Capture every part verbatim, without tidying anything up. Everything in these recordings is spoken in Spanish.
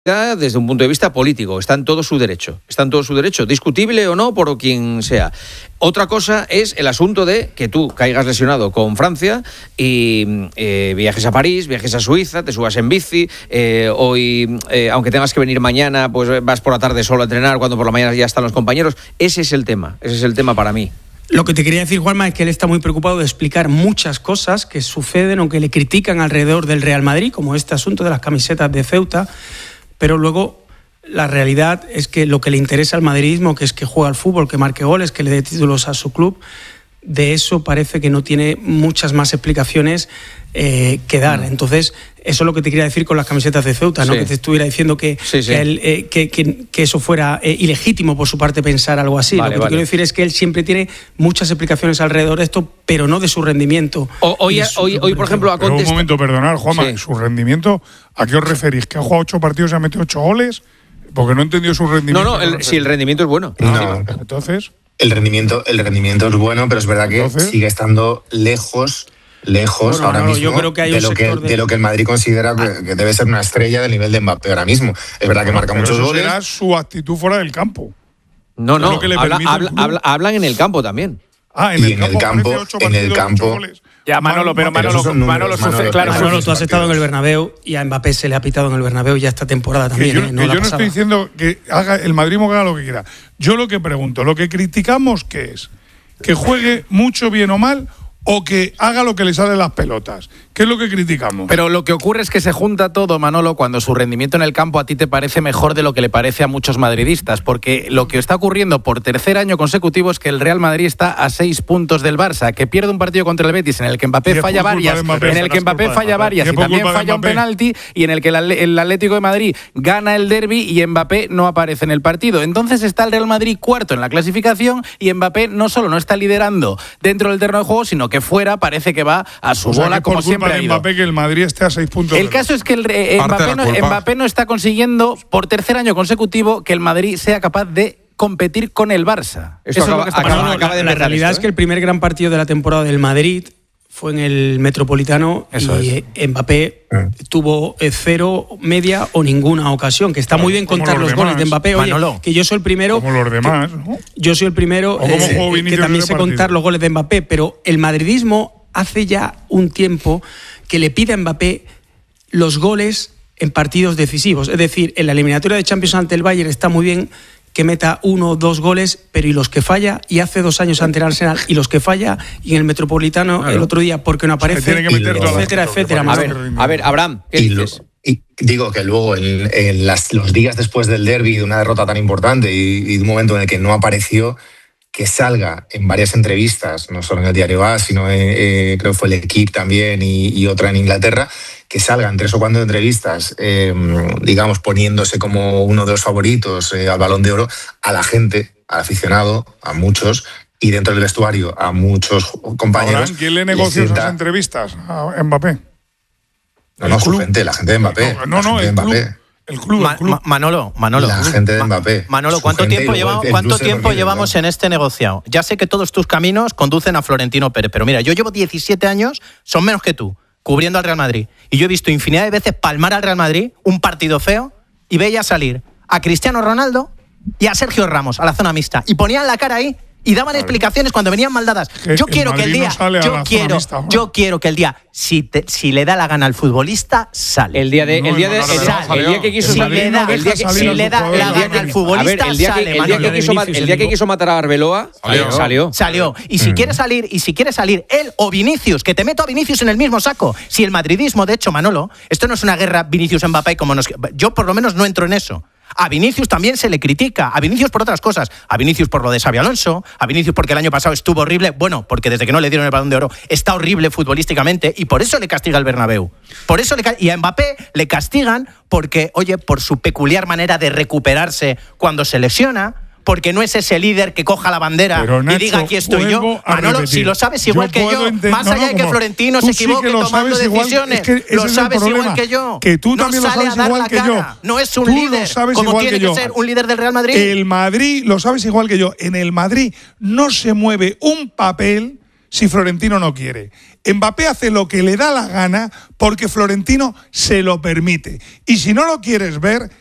desde un punto de vista político, está en todo su derecho, está en todo su derecho, discutible o no por quien sea. Otra cosa es el asunto de que tú caigas lesionado con Francia y eh, viajes a París, viajes a Suiza, te subas en bici, eh, hoy, eh, aunque tengas que venir mañana, pues vas por la tarde solo a entrenar, cuando por la mañana ya están los compañeros. Ese es el tema, ese es el tema para mí. Lo que te quería decir, Juanma, es que él está muy preocupado de explicar muchas cosas que suceden o que le critican alrededor del Real Madrid, como este asunto de las camisetas de Ceuta. Pero luego la realidad es que lo que le interesa al madridismo, que es que juegue al fútbol, que marque goles, que le dé títulos a su club, de eso parece que no tiene muchas más explicaciones eh, que dar. Entonces, eso es lo que te quería decir con las camisetas de Ceuta, ¿no? Sí. Que te estuviera diciendo que, sí, sí. que, él, eh, que, que, que eso fuera eh, ilegítimo por su parte pensar algo así. Vale, lo que vale. te quiero decir es que él siempre tiene muchas explicaciones alrededor de esto, pero no de su rendimiento. O, hoy, su, hoy, hoy, por ejemplo, ha contestado... Un momento, perdonar, Juanma, sí. ¿Su rendimiento a qué os referís? ¿Que ha jugado ocho partidos y ha metido ocho goles? Porque no entendió su rendimiento. No, no, el, si el rendimiento es bueno. No, entonces... El rendimiento, el rendimiento es bueno, pero es verdad que ¿Entonces? sigue estando lejos, lejos bueno, ahora no, mismo yo creo que hay de, lo que, de... de lo que el Madrid considera que, que debe ser una estrella del nivel de Mbappé ahora mismo. Es verdad que bueno, marca pero muchos eso goles. Será su actitud fuera del campo. No, no, habla, habla, habla, hablan en el campo también. Ah, en y el en campo, el campo, en el campo. Ya, Manolo, pero Manolo, pero Manolo, Manolo, Manolo, claro, Manolo, tú has estado en el Bernabéu y a Mbappé se le ha pitado en el Bernabéu ya esta temporada también. Que yo, ¿eh? No, que yo no pasada. estoy diciendo que haga el madridismo que haga lo que quiera. Yo lo que pregunto, lo que criticamos, ¿qué es? ¿Que juegue mucho, bien o mal, o que haga lo que le sale las pelotas? ¿Qué es lo que criticamos? Pero lo que ocurre es que se junta todo, Manolo, cuando su rendimiento en el campo a ti te parece mejor de lo que le parece a muchos madridistas, porque lo que está ocurriendo por tercer año consecutivo es que el Real Madrid está a seis puntos del Barça, que pierde un partido contra el Betis en el que Mbappé falla varias, Mbappé, en el que Mbappé falla varias y también falla un penalti, y en el que el Atlético de Madrid gana el derbi y Mbappé no aparece en el partido. Entonces está el Real Madrid cuarto en la clasificación y Mbappé no solo no está liderando dentro del terreno de juego, sino que fuera parece que va a su o sea, bola como siempre. De Mbappé que el Madrid esté a seis puntos. El caso es que el, eh, Mbappé, no, Mbappé no está consiguiendo por tercer año consecutivo que el Madrid sea capaz de competir con el Barça. Eso, Eso acaba, es lo que está acaba, acaba de La realidad esto, ¿eh? es que el primer gran partido de la temporada del Madrid fue en el Metropolitano. Eso y es. Mbappé mm. tuvo cero, media o ninguna ocasión. Que está muy bien contar los, los goles de Mbappé. Oye, Manolo. que yo soy el primero. Como los demás, ¿no? Yo soy el primero eh, que también sé contar los goles de Mbappé. Pero el madridismo hace ya un tiempo que le pide a Mbappé los goles en partidos decisivos. Es decir, en la eliminatoria de Champions ante el Bayern está muy bien que meta uno o dos goles, pero ¿y los que falla? Y hace dos años ante el Arsenal, y los que falla, y en el Metropolitano claro. el otro día porque no aparece, tiene que meter etcétera, etcétera. A ver, a ver, Abraham, ¿qué y dices? Lo, y digo que luego, en, en las, los días después del derbi, de una derrota tan importante y, y de un momento en el que no apareció, que salga en varias entrevistas, no solo en el diario A, sino en, eh, creo que fue el Equipo también y, y otra en Inglaterra, que salgan tres o cuatro entrevistas, eh, digamos, poniéndose como uno de los favoritos eh, al Balón de Oro, a la gente, al aficionado, a muchos, y dentro del vestuario a muchos compañeros. Ahora, ¿quién le negoció esas entrevistas a Mbappé? No, no, su gente, la gente de Mbappé. No, no, no el Mbappé. Club. El club, Ma- el club. Manolo, Manolo. La gente de Mbappé. Manolo, ¿cuánto tiempo, lleva, ¿cuánto tiempo llevamos en este negociado? Ya sé que todos tus caminos conducen a Florentino Pérez, pero mira, yo llevo diecisiete años, son menos que tú, cubriendo al Real Madrid. Y yo he visto infinidad de veces palmar al Real Madrid, un partido feo, y veía salir a Cristiano Ronaldo y a Sergio Ramos a la zona mixta. Y ponían la cara ahí y daban explicaciones cuando venían mal dadas. Yo quiero que el día, yo quiero, yo quiero que el día, si te, si le da la gana al futbolista, sale. El día de, el día de, el día que quiso, si le da, el día que, si le da la gana al futbolista, el día sale. El día que quiso, el día que quiso matar a Arbeloa, salió, salió, salió. Y si quiere salir, y si quiere salir él o Vinicius, que te meto a Vinicius en el mismo saco. Si el madridismo, de hecho, Manolo, esto no es una guerra Vinicius-Mbappé como nos, yo por lo menos no entro en eso. A Vinicius también se le critica, a Vinicius por otras cosas, a Vinicius por lo de Xabi Alonso, a Vinicius porque el año pasado estuvo horrible, bueno, porque desde que no le dieron el Balón de Oro está horrible futbolísticamente y por eso le castiga el Bernabéu. Por eso le, y a Mbappé le castigan porque, oye, por su peculiar manera de recuperarse cuando se lesiona, porque no es ese líder que coja la bandera Pero, Nacho, y diga aquí estoy yo. Manolo, repetir. Si lo sabes igual yo que yo, ent- más no, allá no, de que Florentino se equivoque sí que tomando decisiones, igual, es que lo sabes igual que yo. Que tú no también lo sale sabes a dar igual la que cara. yo. No es un tú líder, lo sabes como igual tiene que, que yo. ser un líder del Real Madrid. El Madrid lo sabes igual que yo. En el Madrid no se mueve un papel si Florentino no quiere. Mbappé hace lo que le da la gana porque Florentino se lo permite. Y si no lo quieres ver,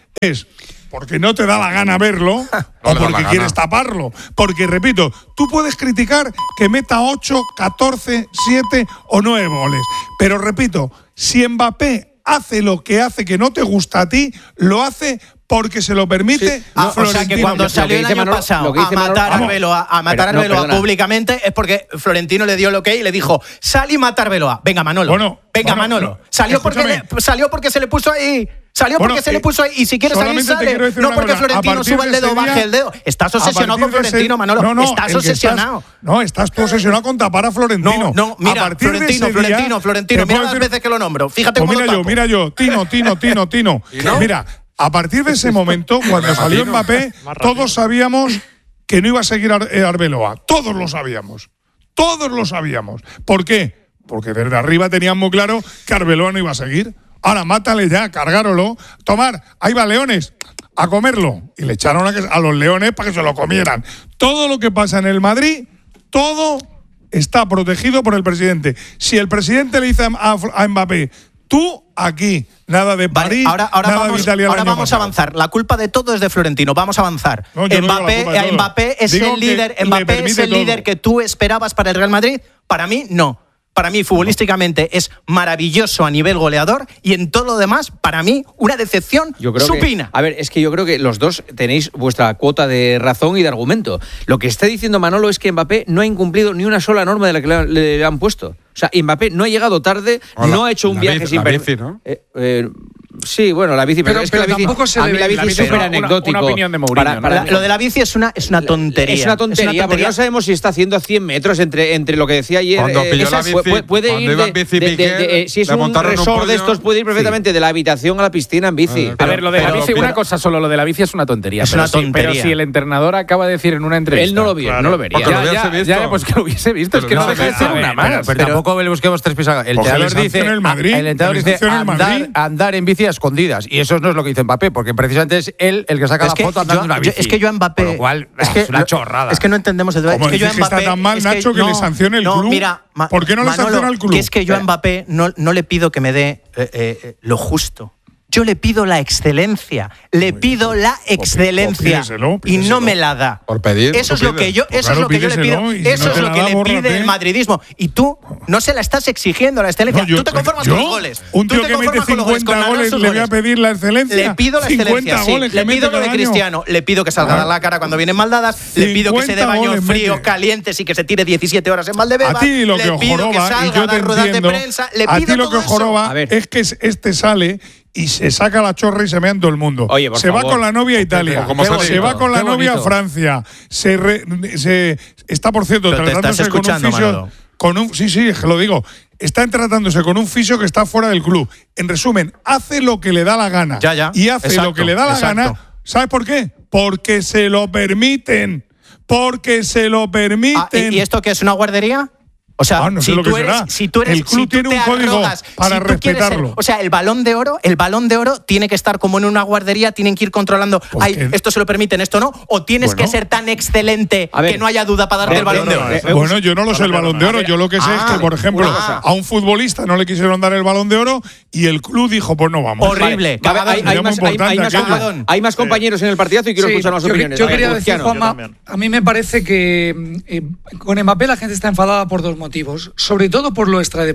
es porque no te da la gana verlo o porque quieres taparlo. Porque, repito, tú puedes criticar que meta ocho, catorce, siete o nueve goles. Pero, repito, si Mbappé hace lo que hace que no te gusta a ti, lo hace porque se lo permite sí. ah, Florentino. O sea que cuando salió el año Manolo, pasado a matar a Arbeloa, a matar a Arbeloa no, públicamente es porque Florentino le dio el ok y le dijo, sal y mata a Arbeloa. Venga, Manolo. Bueno, Venga, bueno, Manolo. No, salió, porque le, salió porque se le puso ahí. Salió bueno, porque se eh, le puso ahí. Y si quieres salir, sale. No porque Florentino suba el dedo o baje el dedo. Estás obsesionado con Florentino, ese, Manolo. No, no, estás obsesionado. Estás, no, estás tú obsesionado con tapar a Florentino. No, no, mira, Florentino, día, Florentino, Florentino. Mira las veces que lo nombro. Fíjate cómo mira lo yo, mira yo. Tino, Tino, Tino, Tino. Mira, a partir de ese momento, cuando salió Mbappé, todos sabíamos que no iba a seguir Arbeloa. Todos lo sabíamos. Todos lo sabíamos. ¿Por qué? Porque desde arriba tenían muy claro que Arbeloa no iba a seguir. Ahora, mátale ya, cargárolo. Tomar, ahí va Leones, a comerlo. Y le echaron a, a los Leones para que se lo comieran. Todo lo que pasa en el Madrid, todo está protegido por el presidente. Si el presidente le dice a, a Mbappé, tú aquí, nada de París, vale, ahora, ahora nada vamos, de Italia. Ahora vamos a avanzar. La culpa de todo es de Florentino. Vamos a avanzar. No, Mbappé, no Mbappé es Digo el líder, Mbappé es el líder que tú esperabas para el Real Madrid. Para mí, no. Para mí, futbolísticamente, es maravilloso a nivel goleador y en todo lo demás, para mí, una decepción yo creo supina. Que, a ver, es que yo creo que los dos tenéis vuestra cuota de razón y de argumento. Lo que está diciendo Manolo es que Mbappé no ha incumplido ni una sola norma de la que le, le han puesto. O sea, Mbappé no ha llegado tarde, Hola, no ha hecho un viaje bici, sin permiso. ¿No? Eh, eh, sí, bueno, la bici, pero, pero es que pero la bici, tampoco se a mí la bici es súper anecdótico. Una, una opinión de Mourinho. Para, para, ¿no? Lo de la bici es una, es una tontería. Es una tontería, es una tontería porque no sabemos si está haciendo a cien metros entre, entre lo que decía ayer. Cuando pilló eh, la bici, puede, puede ir de, de, de, de, eh, si es un resort un de estos, puede ir perfectamente sí. de la habitación a la piscina en bici. A ver, pero, a ver lo de pero, la bici, pero, una cosa solo, lo de la bici es una tontería. Es pero una sí, tontería. Pero si el entrenador acaba de decir en una entrevista. Él no lo vio, claro, no lo vería. Ya, ya, pues que lo hubiese visto, es que no deja de ser una más. Pero tampoco le busquemos tres pisadas. El entrenador dice, el, Madrid, el entrenador dice andar, andar en bici a escondidas. Y eso no es lo que dice Mbappé, porque precisamente es él el que saca es la foto andando en una bici. Es que yo a Mbappé. Por lo cual, es, que, es una chorrada. Es que no entendemos el debate. Es que yo a Mbappé. Está tan mal, Nacho, que, que no, le sancione el no, club. Mira, ¿por qué no le sanciona el club? Que es que yo a Mbappé no, no le pido que me dé eh, eh, lo justo. Yo le pido la excelencia, le pido la excelencia pídeselo, pídeselo. y no me la da. Por pedir, eso es lo que yo, eso es lo que yo le pido, si eso no es lo la que da, le bórrate. pide el madridismo y tú no se la estás exigiendo la excelencia. No, yo, tú te conformas yo, con los goles. Un tío tú te que mete cincuenta goles, le voy a pedir la excelencia. Le pido la excelencia, sí. Le pido lo de Cristiano, le pido que salga a dar la cara cuando vienen mal dadas, le pido que se dé baños fríos, calientes y que se tire diecisiete horas en Valdebeba. A ti lo que os joroba, y yo te entiendo, a ti lo que os joroba es que este sale y se saca la chorra y se mea en todo el mundo. Oye, por se favor. va con la novia a Italia, se, se va con la novia a Francia, se, re, se está, por cierto, Pero tratándose con un fisio, con un sí, sí, lo digo, está tratándose con un fisio que está fuera del club. En resumen, hace lo que le da la gana ya, ya. y hace exacto, lo que le da la exacto. gana. ¿Sabes por qué? Porque se lo permiten, porque se lo permiten. Ah, ¿y, ¿Y esto qué es una guardería? O sea, ah, no si, sé tú lo que eres, será. si tú eres, el club si tú tiene un código arrogas, para si respetarlo. Ser, o sea, el balón de oro, el balón de oro tiene que estar como en una guardería, tienen que ir controlando, pues ay, que, esto se lo permiten, esto no, o tienes bueno, que ser tan excelente ver, que no haya duda para darte el balón de oro. Eh, bueno, yo no lo sé el balón de oro, yo lo que sé ah, es que, por ejemplo, a un futbolista no le quisieron dar el balón de oro y el club dijo, pues no vamos. Horrible. Vale, hay, hay, más, hay, hay, más, hay más compañeros en el partidazo y quiero sí, escuchar más yo, opiniones. Yo quería decir, Juanma, a mí me parece que eh, con Mbappé la gente está enfadada por dos motivos, sobre todo por lo extradeportivo.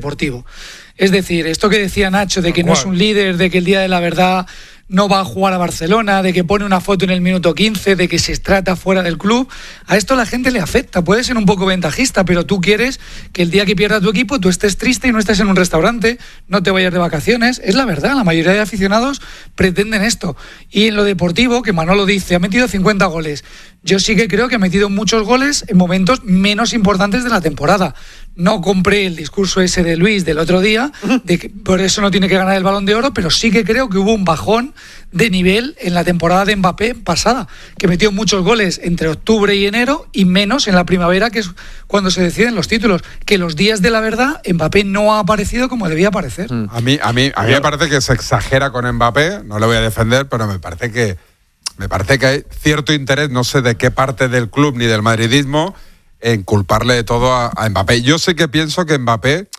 Es decir, esto que decía Nacho de que no es un líder, de que el día de la verdad no va a jugar a Barcelona, de que pone una foto en el minuto quince, de que se trata fuera del club, a esto la gente le afecta. Puede ser un poco ventajista, pero tú quieres que el día que pierda tu equipo tú estés triste y no estés en un restaurante, no te vayas de vacaciones. Es la verdad, la mayoría de aficionados pretenden esto. Y en lo deportivo, que Manolo dice, ha metido cincuenta goles. Yo sí que creo que ha metido muchos goles en momentos menos importantes de la temporada. No compré el discurso ese de Luis del otro día, de que por eso no tiene que ganar el Balón de Oro, pero sí que creo que hubo un bajón de nivel en la temporada de Mbappé pasada, que metió muchos goles entre octubre y enero y menos en la primavera, que es cuando se deciden los títulos. Que los días de la verdad, Mbappé no ha aparecido como debía aparecer. A mí, a mí, a mí me parece que se exagera con Mbappé, no le voy a defender, pero me parece que me parece que hay cierto interés, no sé de qué parte del club ni del madridismo, en culparle de todo a, a Mbappé. Yo sé que pienso que Mbappé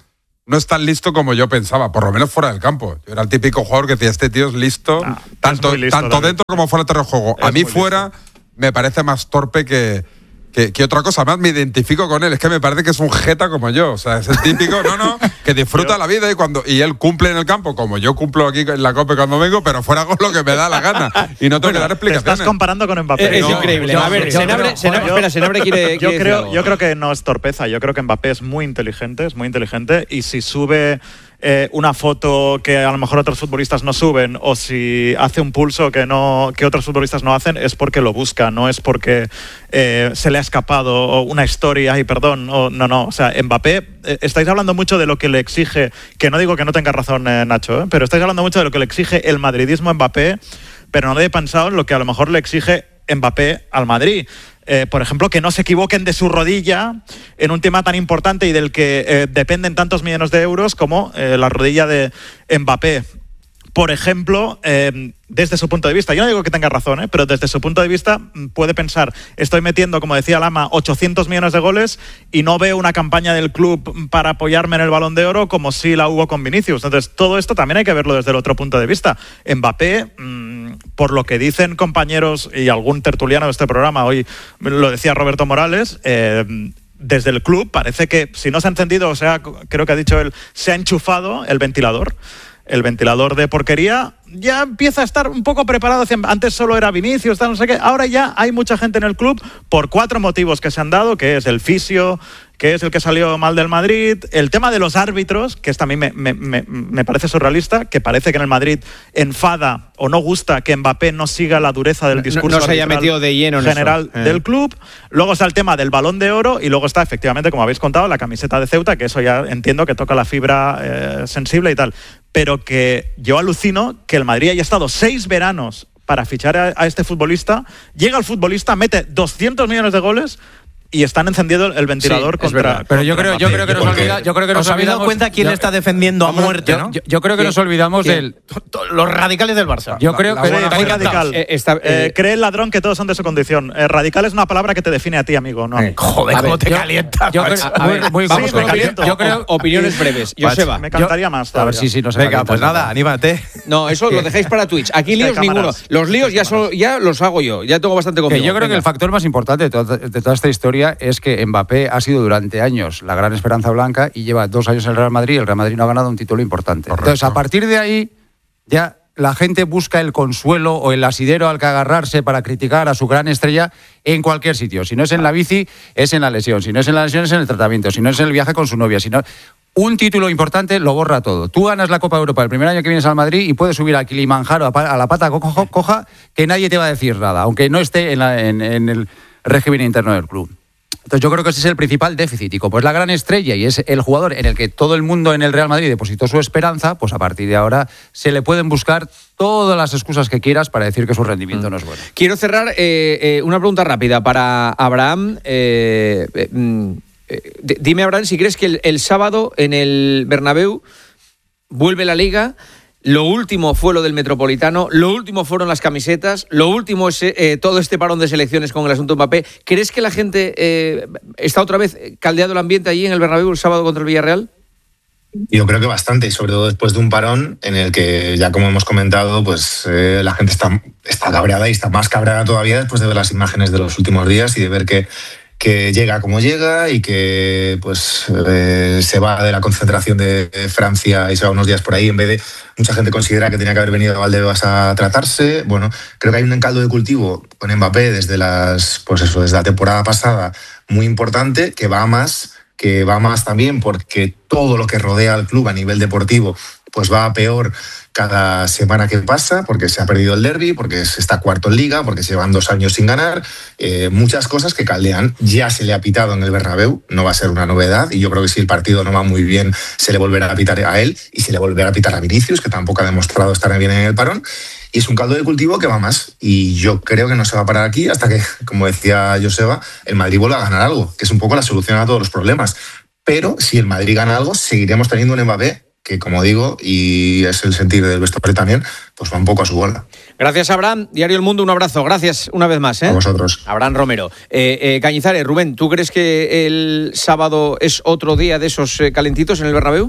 no es tan listo como yo pensaba, por lo menos fuera del campo. Yo era el típico jugador que decía, este tío es listo, ah, tanto, es listo tanto dentro como fuera del terreno de juego. Es A mí fuera listo. me parece más torpe que, que, que otra cosa. Además me identifico con él, es que me parece que es un jeta como yo. O sea, es el típico, no, no, que disfruta yo, la vida y cuando y él cumple en el campo, como yo cumplo aquí en la COPE cuando vengo, pero fuera hago lo que me da la gana. Y no tengo bueno, que dar explicaciones. Te estás comparando con Mbappé. Es, es no, increíble. Yo, a ver, yo, Senabre, yo, Senabre, yo, espera, Senabre quiere, yo quiere creo, yo creo que no es torpeza. Yo creo que Mbappé es muy inteligente, es muy inteligente. Y si sube eh, una foto que a lo mejor otros futbolistas no suben, o si hace un pulso que no que otros futbolistas no hacen, es porque lo busca, no es porque eh, se le ha escapado una historia, ay, perdón, o, no, no. O sea, Mbappé, eh, estáis hablando mucho de lo que le exige, que no digo que no tenga razón, eh, Nacho, eh, pero estáis hablando mucho de lo que le exige el madridismo a Mbappé, pero no he pensado en lo que a lo mejor le exige Mbappé al Madrid. Eh, por ejemplo, que no se equivoquen de su rodilla en un tema tan importante y del que eh, dependen tantos millones de euros como eh, la rodilla de Mbappé. Por ejemplo, eh, desde su punto de vista, yo no digo que tenga razón, ¿eh? pero desde su punto de vista puede pensar, estoy metiendo, como decía Lama, ochocientos millones de goles y no veo una campaña del club para apoyarme en el Balón de Oro como sí la hubo con Vinicius. Entonces, todo esto también hay que verlo desde el otro punto de vista. Mbappé, mmm, por lo que dicen compañeros y algún tertuliano de este programa, hoy lo decía Roberto Morales, eh, desde el club parece que si no se ha encendido, o sea, creo que ha dicho él, se ha enchufado el ventilador. El ventilador de porquería ya empieza a estar un poco preparado. Antes solo era Vinicius, no sé qué. Ahora ya hay mucha gente en el club por cuatro motivos que se han dado, que es el fisio, que es el que salió mal del Madrid, el tema de los árbitros, que esto a mí me, me, me, me parece surrealista, que parece que en el Madrid enfada o no gusta que Mbappé no siga la dureza del discurso no, no se haya metido de lleno en general eso. Eh. del club. Luego está el tema del Balón de Oro y luego está, efectivamente, como habéis contado, la camiseta de Ceuta, que eso ya entiendo que toca la fibra eh, sensible y tal. Pero que yo alucino que el Madrid haya estado seis veranos para fichar a, a este futbolista, llega el futbolista, mete doscientos millones de goles y están encendiendo el ventilador sí, contra. Pero yo creo, yo creo que nos olvida, yo creo que nos ¿Os habéis dado cuenta quién yo, le está defendiendo a muerte, yo, ¿no? Yo, yo creo que nos olvidamos del los radicales del Barça. Yo creo la, que la, muy radical. Eh, está, eh, eh, cree el ladrón que todos son de su condición. Eh, radical es una palabra que te define a ti, amigo, ¿no? Eh, joder, cómo te calientas. Yo creo, muy, vamos sí, caliento. Yo creo opiniones breves. Joseba. Me cantaría más. A ver si sí, no se Venga, pues nada, anímate. No, eso lo dejáis para Twitch. Aquí líos ninguno. Los líos ya, son, ya los hago yo. Ya tengo bastante confianza. Yo creo Venga. que el factor más importante de toda, de toda esta historia es que Mbappé ha sido durante años la gran esperanza blanca y lleva dos años en el Real Madrid y el Real Madrid no ha ganado un título importante. Correcto. Entonces, a partir de ahí, ya la gente busca el consuelo o el asidero al que agarrarse para criticar a su gran estrella en cualquier sitio. Si no es en la bici, es en la lesión. Si no es en la lesión, es en el tratamiento. Si no es en el viaje con su novia. Si no... Un título importante lo borra todo. Tú ganas la Copa de Europa el primer año que vienes al Madrid y puedes subir a Kilimanjaro a la pata coja, coja que nadie te va a decir nada, aunque no esté en, la, en, en el régimen interno del club. Entonces yo creo que ese es el principal déficit y como es la gran estrella y es el jugador en el que todo el mundo en el Real Madrid depositó su esperanza, pues a partir de ahora se le pueden buscar todas las excusas que quieras para decir que su rendimiento mm. no es bueno. Quiero cerrar eh, eh, una pregunta rápida para Abraham. Eh, eh, eh, dime, Abraham, si crees que el, el sábado en el Bernabéu vuelve la Liga. Lo último fue lo del Metropolitano, lo último fueron las camisetas, lo último es eh, todo este parón de selecciones con el asunto Mbappé. ¿Crees que la gente eh, está otra vez caldeado el ambiente allí en el Bernabéu el sábado contra el Villarreal? Yo creo que bastante, y sobre todo después de un parón en el que, ya como hemos comentado, pues eh, la gente está, está cabreada y está más cabreada todavía después de ver las imágenes de los últimos días y de ver que que llega como llega y que pues eh, se va de la concentración de Francia y se va unos días por ahí en vez de... Mucha gente considera que tenía que haber venido a Valdebebas a tratarse. Bueno, creo que hay un caldo de cultivo con Mbappé desde, las, pues eso, desde la temporada pasada muy importante, que va más, que va más también porque todo lo que rodea al club a nivel deportivo pues va a peor cada semana que pasa, porque se ha perdido el derbi, porque se está cuarto en Liga, porque se llevan dos años sin ganar. Eh, muchas cosas que caldean. Ya se le ha pitado en el Bernabéu, no va a ser una novedad, y yo creo que si el partido no va muy bien, se le volverá a pitar a él y se le volverá a pitar a Vinicius, que tampoco ha demostrado estar bien en el parón. Y es un caldo de cultivo que va más. Y yo creo que no se va a parar aquí hasta que, como decía Joseba, el Madrid vuelva a ganar algo, que es un poco la solución a todos los problemas. Pero si el Madrid gana algo, seguiremos teniendo un Mbappé que, como digo, y es el sentir del vestuario también, pues va un poco a su bola. Gracias, Abraham. Diario El Mundo, un abrazo. Gracias una vez más. ¿eh? A vosotros. Abraham Romero. Eh, eh, Cañizares, Rubén, ¿tú crees que el sábado es otro día de esos eh, calentitos en el Bernabéu?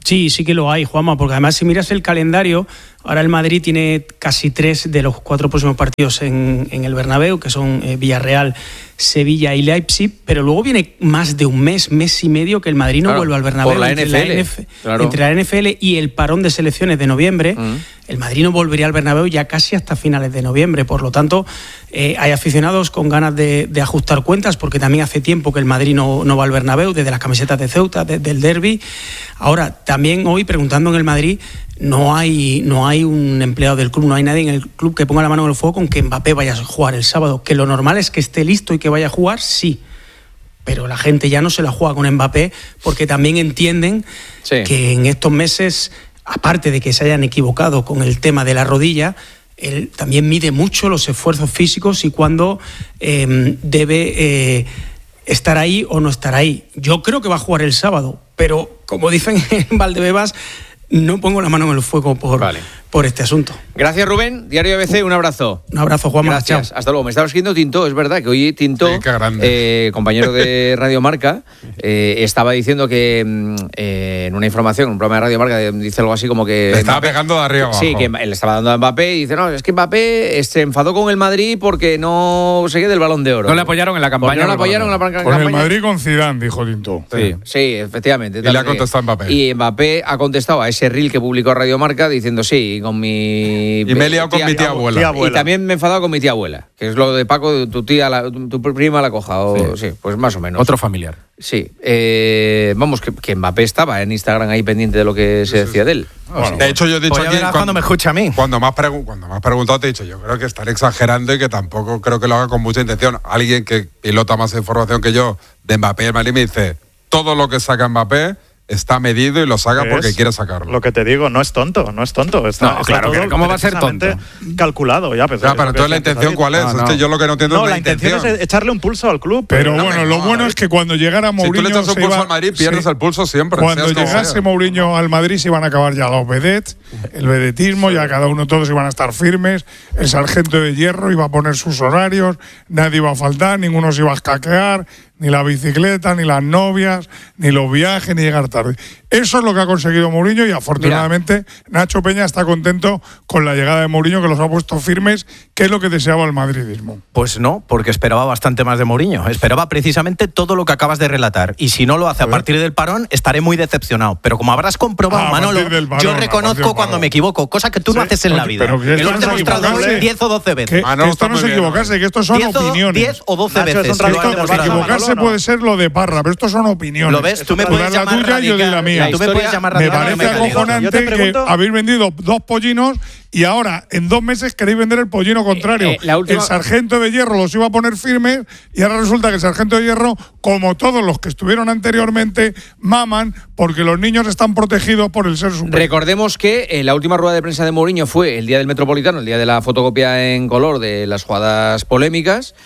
Sí, sí que lo hay, Juanma, porque además si miras el calendario, ahora el Madrid tiene casi tres de los cuatro próximos partidos en, en el Bernabéu, que son eh, Villarreal, Sevilla y Leipzig, pero luego viene más de un mes, mes y medio que el Madrid no claro, vuelve al Bernabéu. Por la entre N F L. La N F, claro. Entre la N F L y el parón de selecciones de noviembre, mm. el Madrid no volvería al Bernabéu ya casi hasta finales de noviembre. Por lo tanto, eh, hay aficionados con ganas de, de ajustar cuentas, porque también hace tiempo que el Madrid no, no va al Bernabéu, desde las camisetas de Ceuta, desde el derbi. Ahora, también hoy, preguntando en el Madrid, no hay, no hay un empleado del club, no hay nadie en el club que ponga la mano en el fuego con que Mbappé vaya a jugar el sábado. Que lo normal es que esté listo y que vaya a jugar, sí. Pero la gente ya no se la juega con Mbappé, porque también entienden sí. que en estos meses, aparte de que se hayan equivocado con el tema de la rodilla, él también mide mucho los esfuerzos físicos y cuándo eh, debe eh, estar ahí o no estar ahí. Yo creo que va a jugar el sábado, pero como dicen en Valdebebas, no pongo la mano en el fuego por, vale. por este asunto. Gracias, Rubén. Diario A B C, un abrazo. Un abrazo, Juanma. Gracias. Chao. Hasta luego. Me estaba escribiendo Tintó, es verdad que hoy Tintó, sí, eh, compañero de Radio Marca, eh, estaba diciendo que eh, en una información, en un programa de Radio Marca, dice algo así como que... Le estaba Mbappé, pegando de arriba abajo. Sí, que le estaba dando a Mbappé y dice, no, es que Mbappé se enfadó con el Madrid porque no se queda del Balón de Oro. No le apoyaron en la campaña. No le apoyaron en la campaña. Con el Madrid con Zidane, dijo Tintó. Sí, sí, efectivamente. Y le ha contestado Mbappé. Y Mbappé ha contestado a ese reel que publicó Radio Marca diciendo, sí, con mi... Y me he liado con mi tía abuela. tía abuela. Y también me he enfadado con mi tía abuela, que es lo de Paco, tu tía, la, tu prima la coja. O, sí. sí, pues más o menos. Otro familiar. Sí. Eh, vamos, que, que Mbappé estaba en Instagram ahí pendiente de lo que se decía de él. Bueno, de hecho, yo he dicho pues aquí. Cuando, cuando me escucha a mí. Cuando me, has pregu- cuando me has preguntado, te he dicho, yo creo que están exagerando y que tampoco creo que lo haga con mucha intención. Alguien que pilota más información que yo de Mbappé y el Madrid me dice: todo lo que saca Mbappé está medido y lo saca porque quiere sacarlo. Lo que te digo, no es tonto, no es tonto. Está, no, está claro, todo ¿cómo va a ser tonto? Calculado, ya. Pues, ya, pero entonces la intención, ¿cuál es? No, no. Es que yo lo que no entiendo no, es la, la intención. La intención es echarle un pulso al club. Pero, pero bueno, no, lo no, bueno es que cuando llegara Mourinho. Si tú le echas un pulso iba, al Madrid, pierdes sí, el pulso siempre. Cuando llegase Mourinho al Madrid, se iban a acabar ya los vedettes, el vedetismo, sí. ya cada uno, todos iban a estar firmes. El sargento de hierro iba a poner sus horarios, nadie iba a faltar, ninguno se iba a escaquear. Ni la bicicleta, ni las novias, ni los viajes, ni llegar tarde. Eso es lo que ha conseguido Mourinho y afortunadamente Mira. Nacho Peña está contento con la llegada de Mourinho, que los ha puesto firmes, que es lo que deseaba el madridismo. Pues no, porque esperaba bastante más de Mourinho. Esperaba precisamente todo lo que acabas de relatar. Y si no lo hace a, a partir del parón, estaré muy decepcionado. Pero como habrás comprobado, ah, Manolo, parón, yo reconozco cuando me equivoco, cosa que tú sí, no haces en oye, la vida. Pero que lo has demostrado hoy diez o doce veces. Que, que esto no es equivocarse, que esto son opiniones. diez o doce Nacho, veces. Equivocarse no. puede ser lo de Parra, pero estos son opiniones. ¿Lo ves? Tú me puedes la llamar tuya y yo di la mía. Tú me puedes llamar me parece acojonante que habéis vendido dos pollinos y ahora en dos meses queréis vender el pollino contrario. Eh, eh, última... El sargento de hierro los iba a poner firmes y ahora resulta que el sargento de hierro, como todos los que estuvieron anteriormente, maman porque los niños están protegidos por el ser superior. Recordemos que eh, la última rueda de prensa de Mourinho fue el día del Metropolitano, el día de la fotocopia en color de las jugadas polémicas.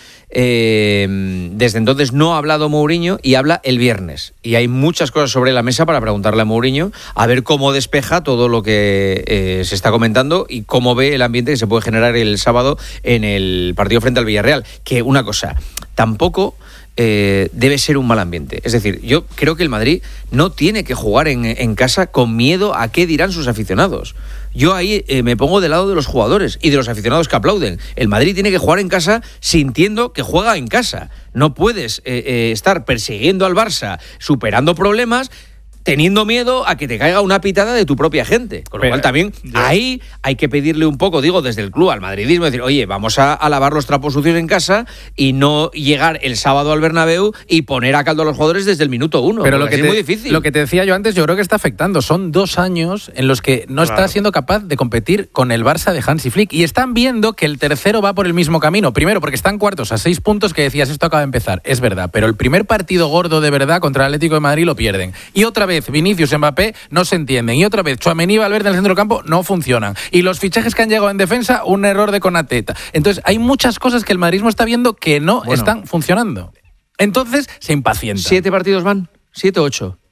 Eh, desde entonces no ha hablado Mourinho y habla el viernes y hay muchas cosas sobre la mesa para preguntarle a Mourinho a ver cómo despeja todo lo que eh, se está comentando y cómo ve el ambiente que se puede generar el sábado en el partido frente al Villarreal. Que una cosa, tampoco eh, debe ser un mal ambiente. Es decir, yo creo que el Madrid no tiene que jugar en, en casa con miedo a qué dirán sus aficionados. Yo ahí eh, me pongo del lado de los jugadores y de los aficionados que aplauden. El Madrid tiene que jugar en casa sintiendo que juega en casa. No puedes eh, eh, estar persiguiendo al Barça, superando problemas, teniendo miedo a que te caiga una pitada de tu propia gente. Con lo Pero, cual también ya. ahí hay que pedirle un poco, digo, desde el club al madridismo, decir, oye, vamos a, a lavar los trapos sucios en casa y no llegar el sábado al Bernabéu y poner a caldo a los jugadores desde el minuto uno. Pero lo que, es te, muy difícil. Lo que te decía yo antes, yo creo que está afectando. Son dos años en los que no claro. está siendo capaz de competir con el Barça de Hansi Flick y están viendo que el tercero va por el mismo camino. Primero, porque están cuartos a seis puntos, que decías, esto acaba de empezar. Es verdad, pero el primer partido gordo de verdad contra el Atlético de Madrid lo pierden. Y otra vez, Vinicius en Mbappé no se entienden. Y otra vez, Tchouaméni y Valverde en el centro del campo no funcionan. Y los fichajes que han llegado en defensa, un error de Konateta. Entonces, hay muchas cosas que el madridismo está viendo que no bueno. están funcionando. Entonces, se impacienta. ¿Siete partidos van? ¿Siete o ocho?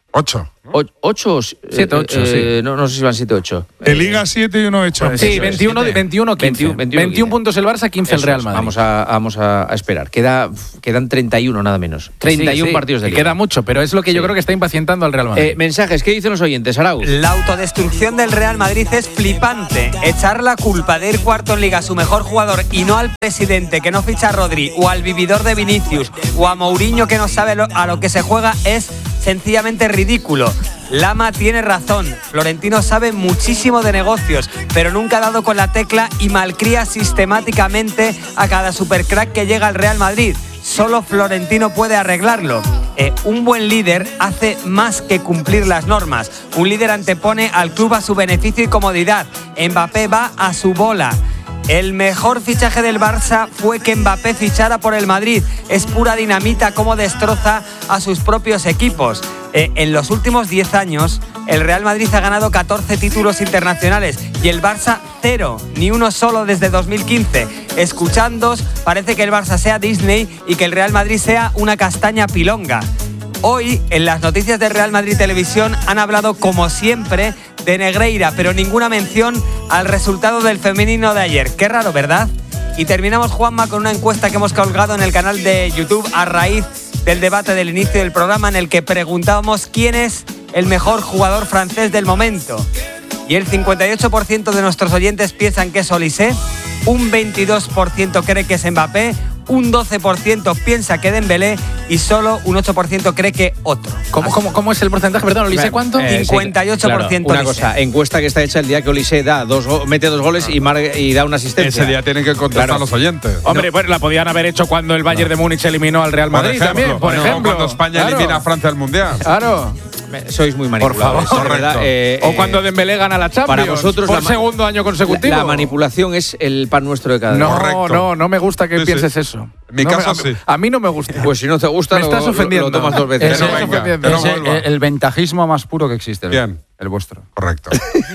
Ocho. O, ¿Ocho? Siete, ocho, eh, sí. No, no sé si van siete, ocho. De Liga siete y uno hecho. Pues sí, veintiuno, veintiuno, quince. veintiuno, veintiuno, veintiún puntos el Barça, quince el Real Madrid. Vamos a, vamos a, a esperar. Queda, quedan treinta y uno nada menos. treinta y uno Sí, sí, partidos de Liga. Queda mucho, pero es lo que yo Sí. creo que está impacientando al Real Madrid. Eh, mensajes, ¿qué dicen los oyentes, Arauz? La autodestrucción del Real Madrid es flipante. Echar la culpa de ir cuarto en Liga a su mejor jugador y no al presidente que no ficha a Rodri o al vividor de Vinicius o a Mourinho que no sabe lo, a lo que se juega es sencillamente ridículo. Lama tiene razón. Florentino sabe muchísimo de negocios, pero nunca ha dado con la tecla y malcría sistemáticamente a cada supercrack que llega al Real Madrid. Solo Florentino puede arreglarlo. Eh, un buen líder hace más que cumplir las normas. Un líder antepone al club a su beneficio y comodidad. Mbappé va a su bola. El mejor fichaje del Barça fue que Mbappé fichara por el Madrid. Es pura dinamita cómo destroza a sus propios equipos. Eh, en los últimos diez años, el Real Madrid ha ganado catorce títulos internacionales y el Barça cero, ni uno solo desde dos mil quince. Escuchándoos, parece que el Barça sea Disney y que el Real Madrid sea una castaña pilonga. Hoy, en las noticias de Real Madrid Televisión, han hablado, como siempre, de Negreira, pero ninguna mención al resultado del femenino de ayer. Qué raro, ¿verdad? Y terminamos, Juanma, con una encuesta que hemos colgado en el canal de YouTube a raíz del debate del inicio del programa en el que preguntábamos quién es el mejor jugador francés del momento. Y el cincuenta y ocho por ciento de nuestros oyentes piensan que es Olise, un veintidós por ciento cree que es Mbappé, un doce por ciento piensa que Dembélé y solo un ocho por ciento cree que otro. ¿Cómo, cómo, cómo es el porcentaje? Perdón, Olise, ¿cuánto? Eh, cincuenta y ocho por ciento. Claro, una cosa, encuesta que está hecha el día que Olise da dos, mete dos goles y, mar, y da una asistencia. Ese día tienen que contestar Claro. los oyentes. Hombre, pues la podían haber hecho cuando el Bayern de Múnich eliminó al Real Madrid por ejemplo, también, por no, ejemplo. cuando España Claro. elimina a Francia del Mundial. Claro. Sois muy manipuladores. Por favor. de verdad, eh, O eh, cuando Dembélé gana la Champions. para vosotros por la ma- segundo año consecutivo. La, la manipulación es el pan nuestro de cada día. No, Correcto. no, no me gusta que Sí, pienses sí. eso. En mi No caso, me- a, sí. A mí no me gusta. Pues si no te gusta, Me lo- estás lo- ofendiendo. Lo, tomas dos veces. Ese Que no es venga, ofendiendo. que no Es el, vuelva. el ventajismo más puro que existe. El, Bien. el vuestro. Correcto.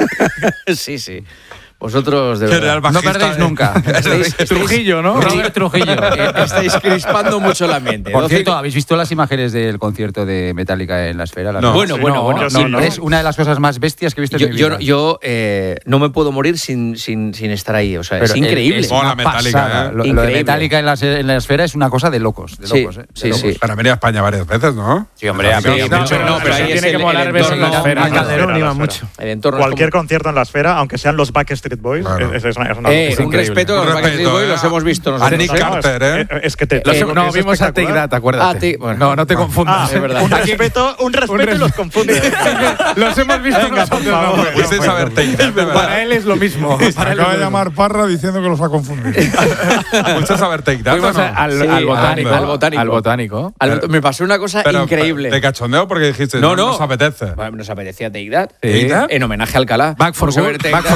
sí, sí. Vosotros, de Qué verdad. real No bajista, perdéis eh. nunca. Estáis- Trujillo, ¿no? Robert Trujillo. Eh, estáis crispando mucho el ambiente. Por doce- cierto, ¿habéis visto las imágenes del concierto de Metallica en la Esfera? La No. Bueno, bueno, No, bueno. yo sí, sí, no. Es una de las cosas más bestias que he visto Yo, en mi yo, vida. yo eh, no me puedo morir sin, sin, sin estar ahí. O sea, Pero es increíble. Es Mola una Metallica, pasada. ¿eh? Lo, lo de Increíble. Metallica en la, en la Esfera es una cosa de locos. De Sí, locos, ¿eh? De sí, locos. sí. Pero han venido a España varias veces, ¿no? Sí, hombre, a Sí, mí- mucho, no, pero no, pero eso ahí es tiene que el- molar el verse en la entorno- esfera. A Calderón iba La mucho. El entorno Cualquier es como- concierto en la esfera, aunque sean los Backstreet Boys, Claro. es, es una, es una Eh, es un increíble. respeto a Un los Backstreet respeto, Boys, eh. los hemos visto A nosotros. Nick ¿eh? Carter, ¿eh? Es, es que te. Los- es no, vimos a Take espectacular. That, acuérdate. Ah, Take- bueno. no, no te confundas. Ah, es verdad. Un respeto, un respeto y los confunde. Los hemos visto Venga, por nosotros. favor. no, Fuisteis a ver Take That, de Para verdad. él es lo mismo. Se Para él acaba es de lo mismo. llamar Parra diciendo que los ha confundido. ¿Fuisteis a ver Take That o Fuimos no? a- al, Sí, al botánico. al botánico. Al botánico. Al- me pasó una cosa Pero, increíble. De cachondeo porque dijiste, No, no, no. nos apetece. Bueno, nos apetecía Take That. ¿Take That? En homenaje a Alcalá. Back for Fuimos a good. ver Take Back That.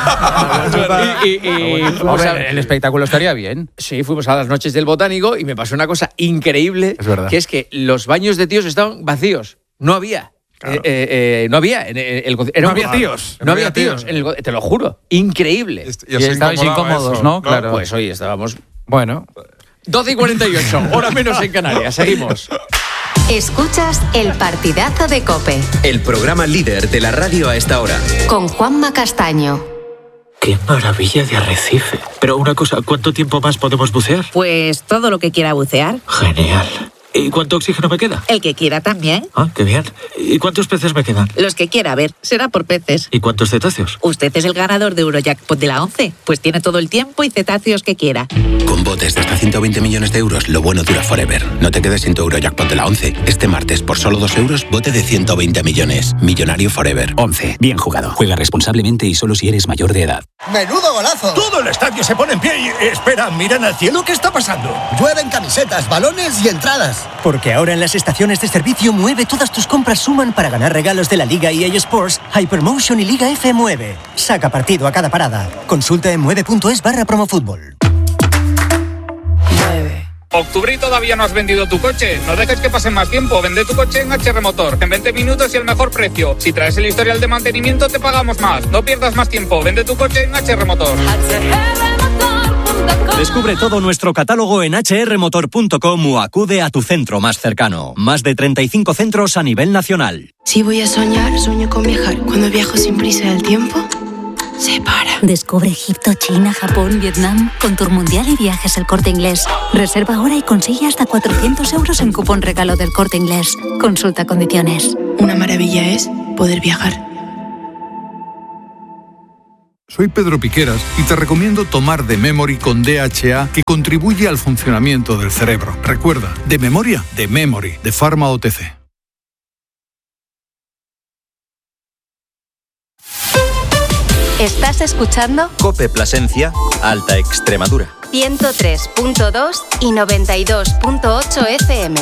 for good. y, y- y A fuimos a- ver, el espectáculo estaría bien. Sí, fuimos a las noches del botánico y me pasó una cosa increíble, Es verdad. que es que los baños de tíos estaban vacíos. No había. Eh, eh, eh, no había. En el, el- era No un- había tíos. No había tíos. en el- te lo juro. Increíble. Y, Y estabais incómodos, ¿no? Claro. Pues hoy estábamos. Bueno, doce y cuarenta y ocho, hora menos en Canarias. Seguimos. Escuchas el partidazo de COPE El programa líder de la radio a esta hora. con Juanma Castaño. ¡Qué maravilla de arrecife! Pero una cosa, ¿cuánto tiempo más podemos bucear? Pues todo lo que quiera bucear. Genial. ¿Y cuánto oxígeno me queda? El que quiera también. Ah, qué bien. ¿Y cuántos peces me quedan? Los que quiera, a ver, será por peces. ¿Y cuántos cetáceos? Usted es el ganador de Eurojackpot de la once, pues tiene todo el tiempo y cetáceos que quiera. Con botes de hasta ciento veinte millones de euros, lo bueno dura forever. No te quedes sin tu Eurojackpot de la once. Este martes, por solo dos euros, bote de ciento veinte millones. Millonario forever. once. Bien jugado. Juega responsablemente y solo si eres mayor de edad. ¡Menudo golazo! Todo el estadio se pone en pie y... Espera, miran al cielo, ¿qué está pasando? Llueven camisetas, balones y entradas. Porque ahora en las estaciones de servicio Mueve todas tus compras suman para ganar regalos de la Liga E A Sports, Hypermotion y Liga F Mueve. Saca partido a cada parada. Consulta en mueve.es barra promofútbol. Octubre y todavía no has vendido tu coche. No dejes que pase más tiempo. Vende tu coche en H R Motor. En veinte minutos y el mejor precio. Si traes el historial de mantenimiento te pagamos más. No pierdas más tiempo. Vende tu coche en H R Motor. Descubre todo nuestro catálogo en h r motor punto com o acude a tu centro más cercano. Más de treinta y cinco centros a nivel nacional. Si voy a soñar, sueño con viajar. Cuando viajo sin prisa del tiempo, se para. Descubre Egipto, China, Japón, Vietnam con Tour Mundial y Viajes El Corte Inglés. Reserva ahora y consigue hasta cuatrocientos euros en cupón regalo del Corte Inglés. Consulta condiciones. Una maravilla es poder viajar. Soy Pedro Piqueras y te recomiendo tomar The Memory con D H A, que contribuye al funcionamiento del cerebro. Recuerda, de memoria, The Memory, de Pharma O T C. ¿Estás escuchando? COPE Plasencia, Alta Extremadura. ciento tres punto dos y noventa y dos punto ocho F M.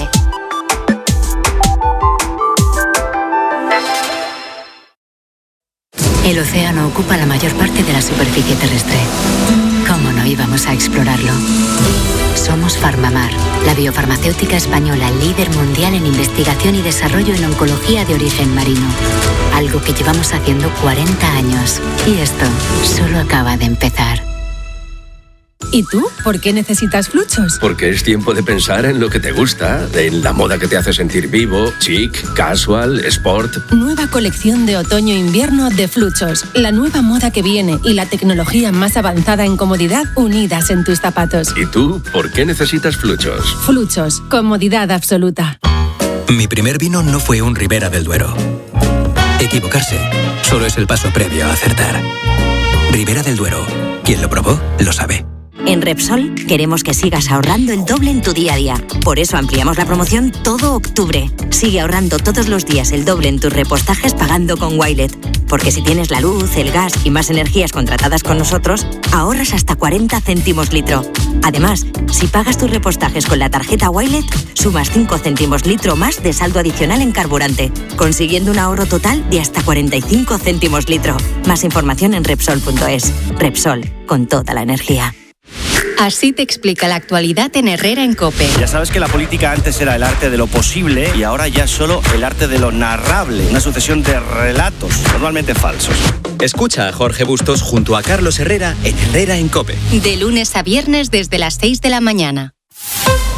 El océano ocupa la mayor parte de la superficie terrestre. ¿Cómo no íbamos a explorarlo? Somos Farmamar, la biofarmacéutica española líder mundial en investigación y desarrollo en oncología de origen marino. Algo que llevamos haciendo cuarenta años. Y esto solo acaba de empezar. ¿Y tú? ¿Por qué necesitas Fluchos? Porque es tiempo de pensar en lo que te gusta, en la moda que te hace sentir vivo, chic, casual, sport. Nueva colección de otoño-invierno de Fluchos. La nueva moda que viene y la tecnología más avanzada en comodidad unidas en tus zapatos. ¿Y tú? ¿Por qué necesitas Fluchos? Fluchos. Comodidad absoluta. Mi primer vino no fue un Ribera del Duero. Equivocarse solo es el paso previo a acertar. Ribera del Duero. Quien lo probó, lo sabe. En Repsol queremos que sigas ahorrando el doble en tu día a día. Por eso ampliamos la promoción todo octubre. Sigue ahorrando todos los días el doble en tus repostajes pagando con Wilet. Porque si tienes la luz, el gas y más energías contratadas con nosotros, ahorras hasta cuarenta céntimos litro. Además, si pagas tus repostajes con la tarjeta Wilet, sumas cinco céntimos litro más de saldo adicional en carburante, consiguiendo un ahorro total de hasta cuarenta y cinco céntimos litro. Más información en Repsol punto es. Repsol, con toda la energía. Así te explica la actualidad en Herrera en COPE. Ya sabes que la política antes era el arte de lo posible y ahora ya es solo el arte de lo narrable. Una sucesión de relatos, normalmente falsos. Escucha a Jorge Bustos junto a Carlos Herrera en Herrera en COPE. De lunes a viernes desde las seis de la mañana.